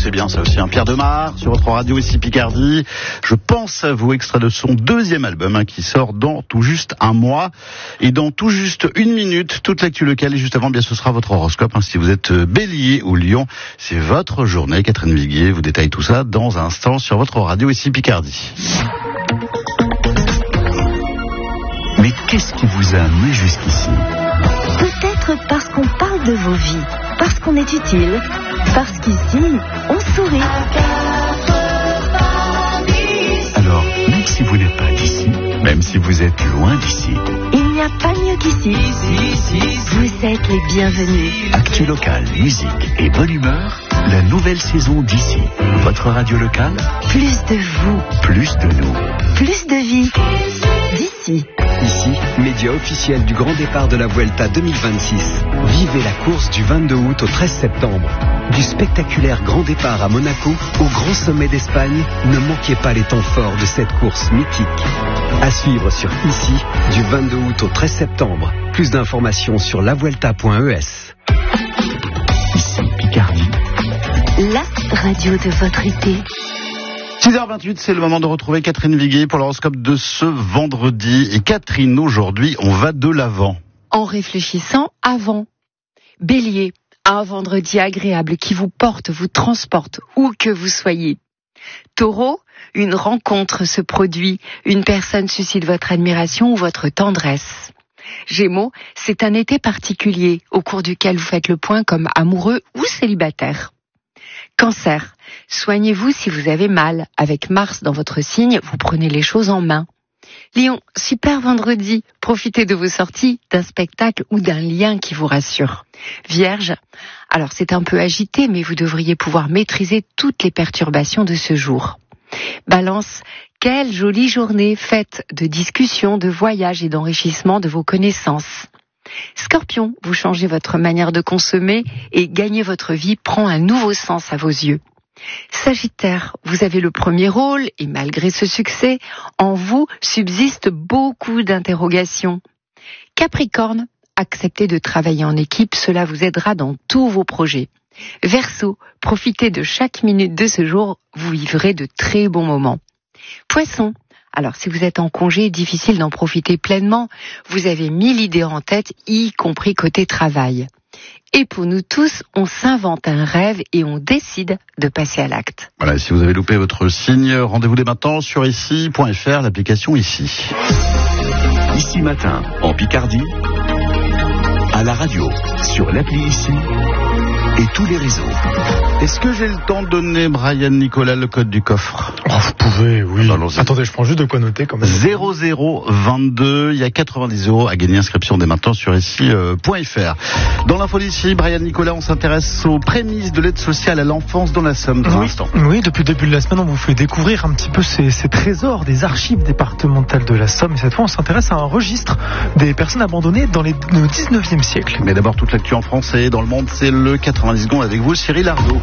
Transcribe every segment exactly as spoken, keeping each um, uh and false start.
c'est bien ça aussi. Hein. Pierre Demar, sur votre radio ici Picardie. Je pense à vous, extrait de son deuxième album hein, qui sort dans tout juste un mois. Et dans tout juste une minute, toute l'actu locale. Et juste avant, bien ce sera votre horoscope. Hein. Si vous êtes Bélier ou Lion, c'est votre journée. Catherine Viguier vous détaille tout ça dans un instant sur votre radio ici Picardie. Mais qu'est-ce qui vous a amené jusqu'ici ? Peut-être parce qu'on parle de vos vies, parce qu'on est utile, parce qu'ici, on sourit. Alors, même si vous n'êtes pas d'ici, même si vous êtes loin d'ici, il n'y a pas mieux qu'ici. Vous êtes les bienvenus. Actu local, musique et bonne humeur, la nouvelle saison d'ici. Votre radio locale, Plus de vous, plus de nous. plus de vie. D'ici. Ici, média officiel du grand départ de la Vuelta deux mille vingt-six. Vivez la course du vingt-deux août au treize septembre. Du spectaculaire grand départ à Monaco au grand sommet d'Espagne, ne manquez pas les temps forts de cette course mythique. À suivre sur Ici, du vingt-deux août au treize septembre. Plus d'informations sur la vuelta point e s. Ici, Picardie. La radio de votre été. six heures vingt-huit, c'est le moment de retrouver Catherine Viguier pour l'horoscope de ce vendredi. Et Catherine, aujourd'hui, on va de l'avant. En réfléchissant avant. Bélier, un vendredi agréable qui vous porte, vous transporte, où que vous soyez. Taureau, une rencontre se produit, une personne suscite votre admiration ou votre tendresse. Gémeaux, c'est un été particulier, au cours duquel vous faites le point comme amoureux ou célibataire. Cancer, soignez-vous si vous avez mal. Avec Mars dans votre signe, vous prenez les choses en main. Lion, super vendredi, profitez de vos sorties, d'un spectacle ou d'un lien qui vous rassure. Vierge, alors c'est un peu agité, mais vous devriez pouvoir maîtriser toutes les perturbations de ce jour. Balance, quelle jolie journée faite de discussions, de voyages et d'enrichissement de vos connaissances. Scorpion, vous changez votre manière de consommer et gagner votre vie prend un nouveau sens à vos yeux. Sagittaire, vous avez le premier rôle et malgré ce succès, en vous subsistent beaucoup d'interrogations. Capricorne, acceptez de travailler en équipe, cela vous aidera dans tous vos projets. Verseau, profitez de chaque minute de ce jour, vous vivrez de très bons moments. Poisson, alors si vous êtes en congé, difficile d'en profiter pleinement, vous avez mille idées en tête, y compris côté travail. Et pour nous tous, on s'invente un rêve et on décide de passer à l'acte. Voilà, si vous avez loupé votre signe, rendez-vous dès maintenant sur ici point f r, l'application Ici. Ici matin, en Picardie, à la radio, sur l'appli Ici et tous les réseaux. Est-ce que j'ai le temps de donner, Brian Nicolas, le code du coffre ? Oh, vous pouvez, oui. Allons-y. Attendez, je prends juste de quoi noter quand même. zéro zéro vingt-deux, il y a quatre-vingt-dix euros à gagner, inscription dès maintenant sur ici point f r. Dans l'info d'ici, Brian Nicolas, on s'intéresse aux prémices de l'aide sociale à l'enfance dans la Somme pour oui, l'instant. Oui, depuis le début de la semaine, on vous fait découvrir un petit peu ces, ces trésors des archives départementales de la Somme. Et cette fois, on s'intéresse à un registre des personnes abandonnées dans les, le dix-neuvième siècle. Mais d'abord, toute l'actu en français dans le monde, c'est le quatre-vingt-dix secondes avec vous, Cyril Arnaud.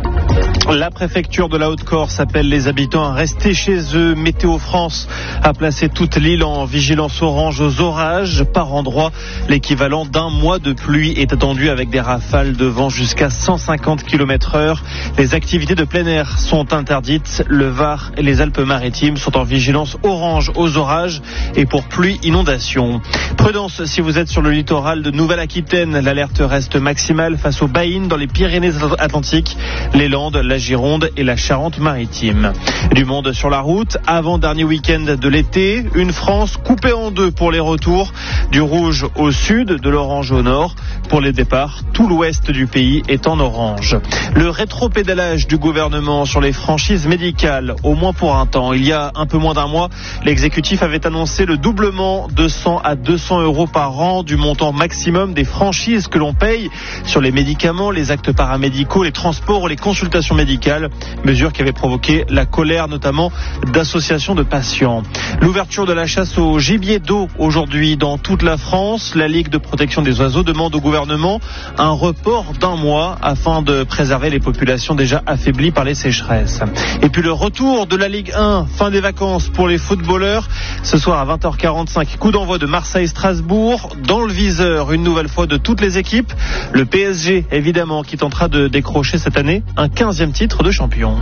La préfecture de la Haute-Corse appelle les habitants à rester chez eux. Météo France a placé toute l'île en vigilance orange aux orages. Par endroit, l'équivalent d'un mois de pluie est attendu avec des rafales de vent jusqu'à cent cinquante kilomètres heure. Les activités de plein air sont interdites. Le Var et les Alpes-Maritimes sont en vigilance orange aux orages et pour pluie inondation. Prudence si vous êtes sur le littoral de Nouvelle-Aquitaine. L'alerte reste maximale face aux baïnes dans les Pyrénées-Atlantiques, les Landes, la Gironde et la Charente-Maritime. Du monde sur la route, avant-dernier week-end de l'été, une France coupée en deux pour les retours, du rouge au sud, de l'orange au nord. Pour les départs, tout l'ouest du pays est en orange. Le rétropédalage du gouvernement sur les franchises médicales, au moins pour un temps. Il y a un peu moins d'un mois, l'exécutif avait annoncé le doublement de cent à deux cents euros par an du montant maximum des franchises que l'on paye sur les médicaments, les actes paramédicaux, les transports ou les consultations médicales. Mesure qui avait provoqué la colère notamment d'associations de patients. L'ouverture de la chasse au gibier d'eau aujourd'hui dans toute la France. La Ligue de protection des oiseaux demande au gouvernement un report d'un mois afin de préserver les populations déjà affaiblies par les sécheresses. Et puis le retour de la Ligue un, fin des vacances pour les footballeurs. Ce soir à vingt heures quarante-cinq, coup d'envoi de Marseille-Strasbourg. Dans le viseur, une nouvelle fois de toutes les équipes. Le P S G, évidemment, qui tentera de décrocher cette année un quinzième titre de champion.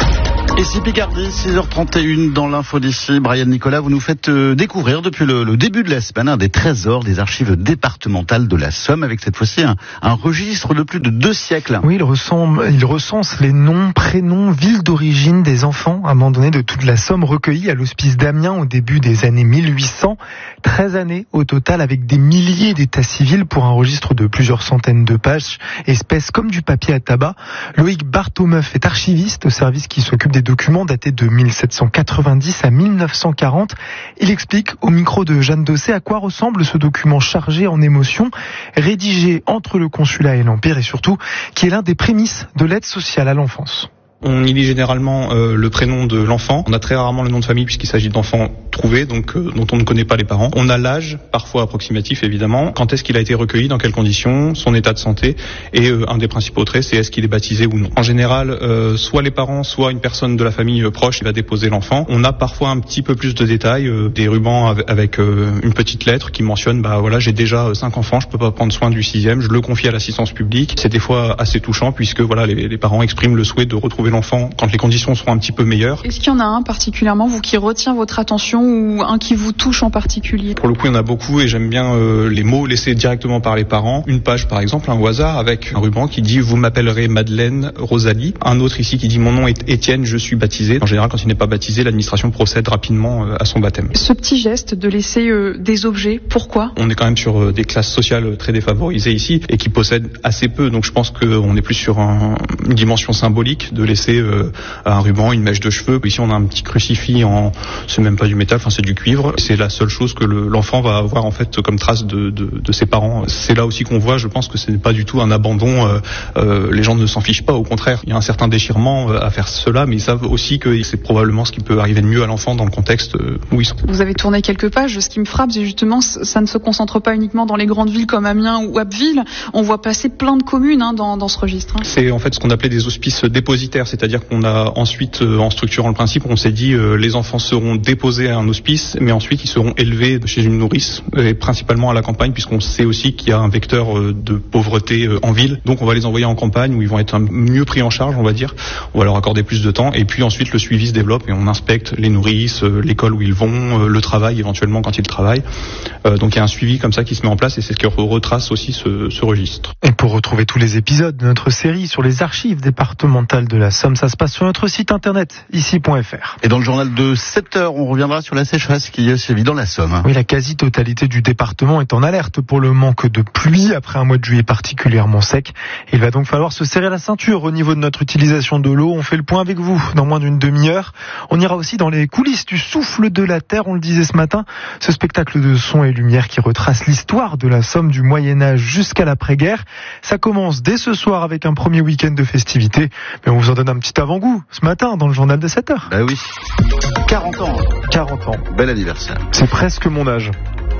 Ici Picardie, six heures trente et une dans l'info d'ici. Brian Nicolas, vous nous faites euh, découvrir depuis le, le début de la semaine un des trésors des archives départementales de la Somme, avec cette fois-ci un, un registre de plus de deux siècles. Oui, il recense, il recense les noms, prénoms, villes d'origine des enfants abandonnés de toute la Somme recueillis à l'hospice d'Amiens au début des années mille huit cents. treize années au total avec des milliers d'états civils pour un registre de plusieurs centaines de pages, espèces comme du papier à tabac. Loïc Barthomeuf est archiviste au service qui s'occupe des documents datés de mille sept cent quatre-vingt-dix à mille neuf cent quarante. Il explique au micro de Jeanne Dosset à quoi ressemble ce document chargé en émotions, rédigé entre le consulat et l'Empire et surtout qui est l'un des prémices de l'aide sociale à l'enfance. On y lit généralement euh, le prénom de l'enfant. On a très rarement le nom de famille puisqu'il s'agit d'enfants trouvés, donc euh, dont on ne connaît pas les parents. On a l'âge, parfois approximatif évidemment, quand est-ce qu'il a été recueilli, dans quelles conditions, son état de santé, et euh, un des principaux traits, c'est est-ce qu'il est baptisé ou non. En général, euh, soit les parents, soit une personne de la famille euh, proche qui va déposer l'enfant. On a parfois un petit peu plus de détails, euh, des rubans avec, avec euh, une petite lettre qui mentionne, bah voilà, j'ai déjà euh, cinq enfants, je peux pas prendre soin du sixième, je le confie à l'assistance publique. C'est des fois assez touchant puisque voilà, les, les parents expriment le souhait de retrouver l'enfant quand les conditions seront un petit peu meilleures. Est-ce qu'il y en a un particulièrement, vous, qui retient votre attention ou un qui vous touche en particulier? Pour le coup, il y en a beaucoup et j'aime bien euh, les mots laissés directement par les parents. Une page, par exemple, un au hasard, avec un ruban qui dit « Vous m'appellerez Madeleine Rosalie ». Un autre ici qui dit « Mon nom est Étienne, je suis baptisé ». En général, quand il n'est pas baptisé, l'administration procède rapidement euh, à son baptême. Ce petit geste de laisser euh, des objets, pourquoi? On est quand même sur euh, des classes sociales très défavorisées ici et qui possèdent assez peu. Donc je pense qu'on est plus sur un, une dimension symbolique de laisser euh, un ruban, une mèche de cheveux. Ici, on a un petit crucifix en, c'est même pas du métal, enfin c'est du cuivre. C'est la seule chose que le, l'enfant va avoir en fait comme trace de, de, de ses parents. C'est là aussi qu'on voit, je pense que ce n'est pas du tout un abandon. Euh, euh, les gens ne s'en fichent pas, au contraire. Il y a un certain déchirement à faire cela, mais ils savent aussi que c'est probablement ce qui peut arriver de mieux à l'enfant dans le contexte où ils sont. Vous avez tourné quelques pages. Ce qui me frappe, c'est justement, ça ne se concentre pas uniquement dans les grandes villes comme Amiens ou Abbeville. On voit passer plein de communes hein, dans, dans ce registre. Hein. C'est en fait ce qu'on appelait des hospices dépositaires, c'est-à-dire qu'on a ensuite, euh, en structurant le principe, on s'est dit euh, les enfants seront déposés à un hospice, mais ensuite ils seront élevés chez une nourrice, et principalement à la campagne, puisqu'on sait aussi qu'il y a un vecteur euh, de pauvreté euh, en ville. Donc on va les envoyer en campagne où ils vont être mieux pris en charge, on va dire. On va leur accorder plus de temps, et puis ensuite le suivi se développe et on inspecte les nourrices, euh, l'école où ils vont, euh, le travail éventuellement quand ils travaillent. Euh, donc il y a un suivi comme ça qui se met en place et c'est ce qui retrace aussi ce, ce registre. Et pour retrouver tous les épisodes de notre série sur les archives départementales de la Somme, ça se passe sur notre site internet ici point f r. Et dans le journal de sept heures, on reviendra sur la sécheresse qui est sévie dans la Somme. Oui, la quasi-totalité du département est en alerte pour le manque de pluie après un mois de juillet particulièrement sec. Il va donc falloir se serrer la ceinture au niveau de notre utilisation de l'eau. On fait le point avec vous dans moins d'une demi-heure. On ira aussi dans les coulisses du souffle de la terre, on le disait ce matin, ce spectacle de son et lumière qui retrace l'histoire de la Somme du Moyen-Âge jusqu'à l'après-guerre. Ça commence dès ce soir avec un premier week-end de festivités, mais on vous en donne un petit avant-goût ce matin dans le journal de sept heures. Bah oui. quarante ans. quarante ans. Bel anniversaire. C'est presque mon âge.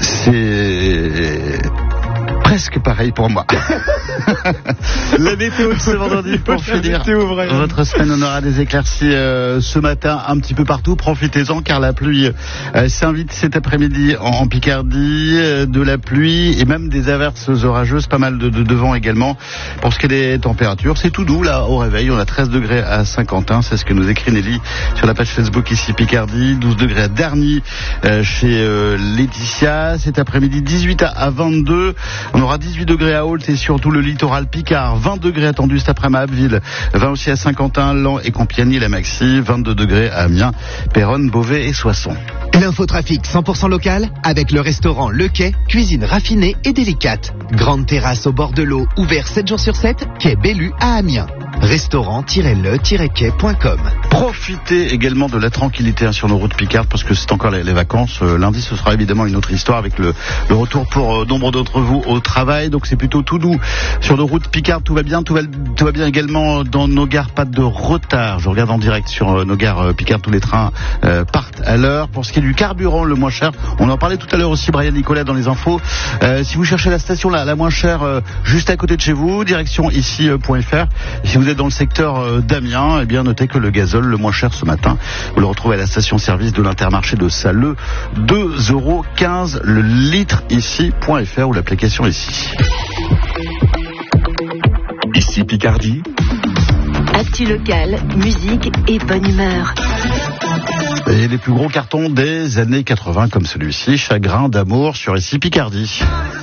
C'est presque pareil pour moi. La météo de ce vendredi pour finir. Votre semaine, on aura des éclaircies euh, ce matin un petit peu partout. Profitez-en car la pluie euh, s'invite cet après-midi en, en Picardie. Euh, de la pluie et même des averses orageuses, pas mal de, de, de vent également. Pour ce qui est des températures, c'est tout doux là au réveil. On a treize degrés à Saint-Quentin, c'est ce que nous écrit Nelly sur la page Facebook ici Picardie. douze degrés à Darny euh, chez euh, Laetitia. Cet après-midi, dix-huit à vingt-deux. On aura dix-huit degrés à Ault et surtout le littoral Picard. vingt degrés attendus cet après-midi à Abbeville. vingt aussi à Saint-Quentin, Laon et Compiègne, la Maxi. vingt-deux degrés à Amiens, Péronne, Beauvais et Soissons. L'infotrafic cent pour cent local avec le restaurant Le Quai, cuisine raffinée et délicate. Grande terrasse au bord de l'eau, ouvert sept jours sur sept, quai Bellu à Amiens. restaurant tiret le tiret quai point com. Profitez également de la tranquillité hein, sur nos routes picardes parce que c'est encore les, les vacances. Euh, lundi, ce sera évidemment une autre histoire avec le, le retour pour euh, nombre d'entre vous au travail. Donc c'est plutôt tout doux sur nos routes picardes. Tout va bien, tout va, tout va bien également dans nos gares. Pas de retard. Je regarde en direct sur euh, nos gares euh, picardes. Tous les trains euh, partent à l'heure. Pour ce qui est du carburant le moins cher, on en parlait tout à l'heure aussi, Brian Nicolas dans les infos. Euh, si vous cherchez la station la, la moins chère euh, juste à côté de chez vous, direction ici point f r. Si vous êtes dans le secteur euh, d'Amiens, eh bien notez que le gazole le moins cher ce matin, vous le retrouvez à la station-service de l'Intermarché de Salleux, deux euros quinze le litre ici point f r ou l'application ici. Ici Picardie, Actu locale, musique et bonne humeur. Et les plus gros cartons des années quatre-vingts comme celui-ci, Chagrin d'amour sur Ici Picardie.